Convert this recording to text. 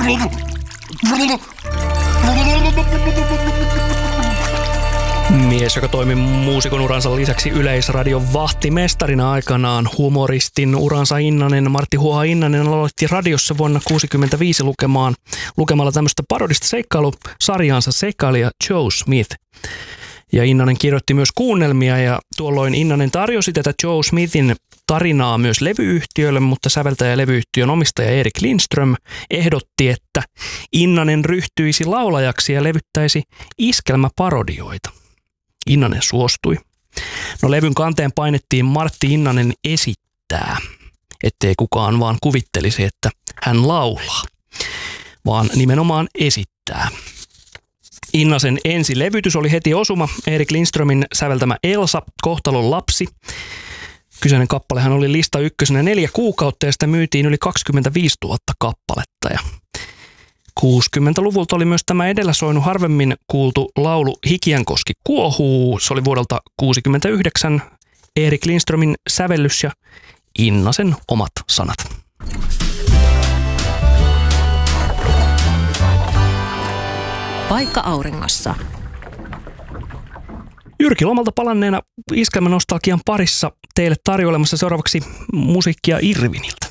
Mies, joka toimi muusikon uransa lisäksi Yleisradion vahtimestarina aikanaan, humoristin uransa Innanen, Martti Huoha Innanen aloitti radiossa vuonna 1965 lukemalla tämmöistä parodista seikkailusarjaansa Seikkailija Joe Smith. Ja Innanen kirjoitti myös kuunnelmia ja tuolloin Innanen tarjosi tätä Joe Smithin tarinaa myös levyyhtiölle, mutta säveltäjä ja levyyhtiön omistaja Erik Lindström ehdotti, että Innanen ryhtyisi laulajaksi ja levyttäisi iskelmäparodioita. Innanen suostui. No levyn kanteen painettiin Martti Innanen esittää, ettei kukaan vaan kuvittelisi, että hän laulaa, vaan nimenomaan esittää. Innasen ensilevytys oli heti osuma, Erik Lindströmin säveltämä Elsa, kohtalon lapsi. Kyseinen kappalehan oli lista ykkösenä 4 kuukautta ja sitä myytiin yli 25 000 kappaletta. Ja 60-luvulta oli myös tämä edellä soinut harvemmin kuultu laulu Hikiänkoski kuohuu. Se oli vuodelta 1969 Erik Lindströmin sävellys ja Innasen omat sanat. Paikka auringossa. Jyrki lomalta palanneena iskelmänostalgian parissa teille tarjoilemassa seuraavaksi musiikkia Irviniltä.